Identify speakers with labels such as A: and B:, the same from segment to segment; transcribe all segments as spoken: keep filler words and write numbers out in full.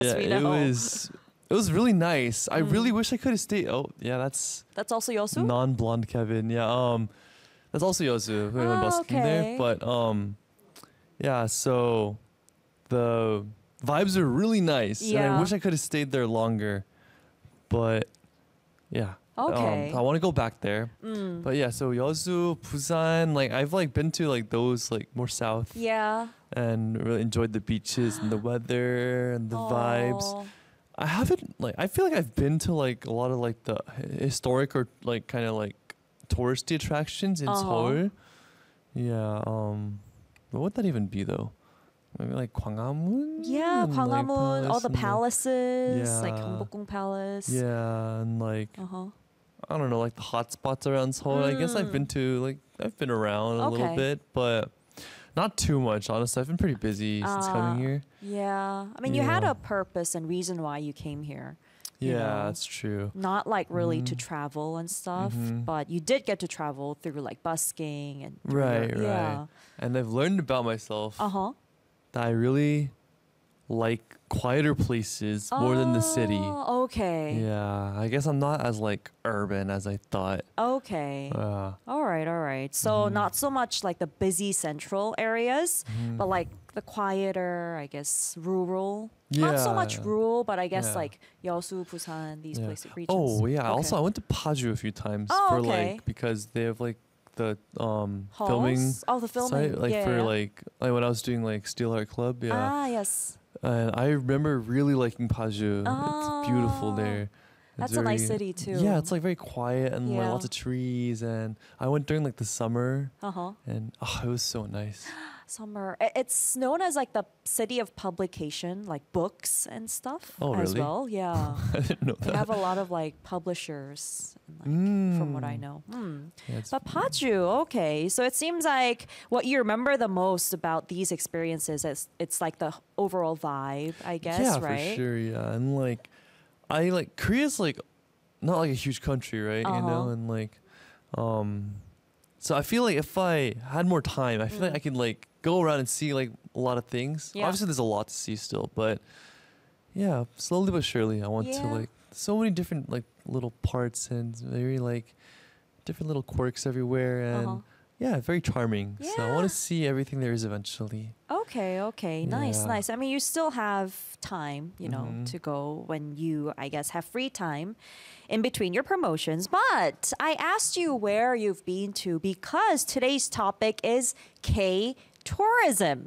A: Yeah,
B: we
A: it
B: know.
A: was it was really nice. I
B: Mm.
A: really wish I could have stayed. Oh, yeah, that's
B: That's also Yosu?
A: non-blonde Kevin. Yeah, um, that's also Yosu who went
B: Ah,
A: busking
B: okay.
A: there. But um, yeah, so the vibes are really nice, and I
B: Yeah.
A: wish I could have stayed there longer. But yeah,
B: Okay.
A: um, I want to go back there.
B: Mm.
A: But yeah, so Yeosu, Busan, like I've like been to like those like more south
B: Yeah.
A: and really enjoyed the beaches and the weather and the vibes.
B: Aw.
A: I haven't like I feel like I've been to like a lot of like the hi- historic or like kind of like touristy attractions in
B: Uh-huh.
A: Seoul. Yeah, um what would that even be though? Maybe like Gwanghwamun?
B: Yeah,
A: and, like,
B: Gwanghwamun, all the
A: and, like-
B: palaces, like
A: Yeah.
B: Gyeongbokgung Palace.
A: Yeah, and like
B: Uh-huh.
A: I don't know, like the hot spots around Seoul. I guess I've
B: Mm.
A: been to like I've been around a little
B: Okay.
A: bit, but not too much. Honestly, I've been pretty busy since
B: Ah,
A: coming here.
B: Yeah. I mean, you had
A: Yeah.
B: a purpose and reason why you came here.
A: Yeah,
B: You know.
A: that's true.
B: Not like really to
A: Mhm.
B: travel and stuff,
A: Mhm.
B: but you did get to travel through like busking and through
A: Right,
B: your-
A: right.
B: Yeah.
A: And I've learned about myself
B: Uh-huh.
A: that I really like quieter places more than the city.
B: Oh, okay.
A: Yeah, I guess I'm not as like urban as I thought.
B: Okay.
A: Uh,
B: All right, all right. So
A: Mhm.
B: not so much like the busy central areas,
A: mhm.
B: but like the quieter, I guess, rural. Not so much
A: Yeah.
B: rural, but I guess
A: Yeah.
B: like Yeosu, Busan, these
A: Yeah.
B: places, regions.
A: Oh yeah.
B: Okay.
A: Also, I went to Paju a few times
B: Oh,
A: for
B: okay.
A: like because they have like the um
B: Halls?
A: filming
B: Oh, the filming.
A: site, like
B: yeah,
A: for
B: yeah.
A: like like when I was doing like Steel Art Club. Yeah,
B: Ah, yes.
A: and I remember really liking Paju. It's beautiful
B: Oh,
A: there.
B: That's
A: It's
B: a nice
A: very-
B: city too.
A: Yeah, it's like very quiet and like
B: Yeah.
A: lots of trees. And I went during like the summer,
B: Uh-huh.
A: and oh, it was so nice.
B: Summer. I- It's known as like the city of publication, like books and stuff
A: Oh,
B: as
A: really?
B: well. Yeah.
A: I didn't know
B: They
A: that.
B: have a lot of like publishers, like, from what I
A: Mm.
B: know. Hmm.
A: Yeah, it's-
B: But Paju, okay. So it seems like what you remember the most about these experiences is it's like the overall vibe, I guess,
A: yeah,
B: right?
A: for sure. Yeah, and like, I like Korea's like not like a huge country, right? You know,
B: Uh-huh.
A: and like, um, so I feel like if I had more time, I feel like
B: Mm.
A: I could like go around and see like a lot of things.
B: Yeah.
A: Obviously, there's a lot to see still, but yeah, slowly but surely, I want to
B: Yeah.
A: like so many different like little parts and very like different little quirks everywhere, and
B: Uh-huh.
A: yeah, very charming. So I
B: Yeah.
A: want to see everything there is eventually.
B: Okay, okay. Nice,
A: Yeah.
B: nice. I mean, you still have time, you know,
A: Mhm.
B: to go when you, I guess, have free time in between your promotions. But I asked you where you've been to because today's topic is K tourism.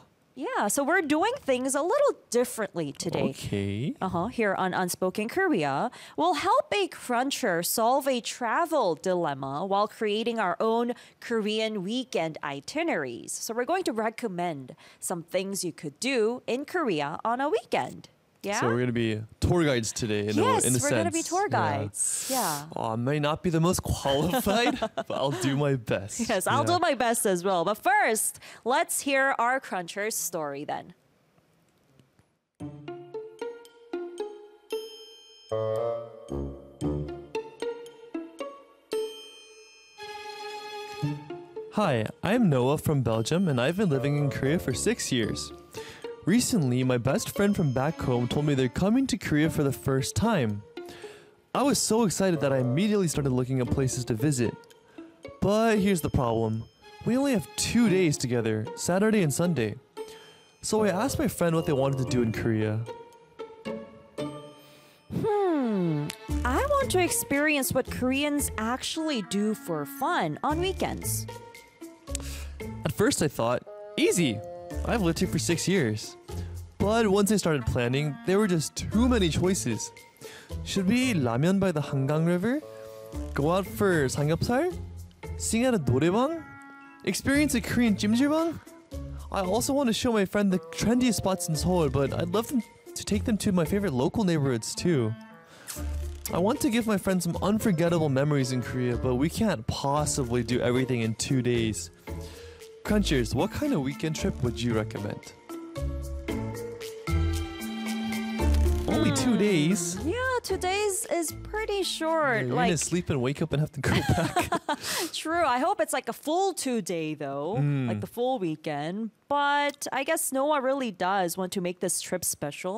B: Yeah, so we're doing things a little differently today.
A: Okay.
B: Uh-huh, here on Unspoken Korea, we'll help a cruncher solve a travel dilemma while creating our own Korean weekend itineraries. So we're going to recommend some things you could do in Korea on a weekend. Yeah?
A: So we're gonna be tour guides today. In
B: yes,
A: a, in a
B: we're
A: sense.
B: going to be tour
A: Yeah.
B: guides. Yeah.
A: Oh, I may not be the most qualified, but I'll do my best.
B: Yes, I'll
A: Yeah.
B: do my best as well. But first, let's hear our cruncher's story then.
A: Hi, I'm Noah from Belgium, and I've been living in Korea for six years. Recently, my best friend from back home told me they're coming to Korea for the first time. I was so excited that I immediately started looking at places to visit. But here's the problem. We only have two days together, Saturday and Sunday. So I asked my friend what they wanted to do in Korea.
B: Hmm. I want to experience what Koreans actually do for fun on weekends.
A: At first I thought, easy, I've lived here for six years. But once I started planning, there were just too many choices. Should we eat ramen by the Hangang River? Go out for samgyeopsal? Sing at a noraebang? Experience a Korean jjimjilbang? I also want to show my friend the trendiest spots in Seoul, but I'd love them to take them to my favorite local neighborhoods too. I want to give my friends some unforgettable memories in Korea, but we can't possibly do everything in two days. Crunchers, what kind of weekend trip would you recommend? Only two days.
B: Yeah, two days is pretty short.
A: You're
B: like
A: gonna sleep and wake up and have to go back.
B: true. I hope it's like a full two day though,
A: Mm.
B: like the full weekend. But I guess Noah really does want to make this trip special.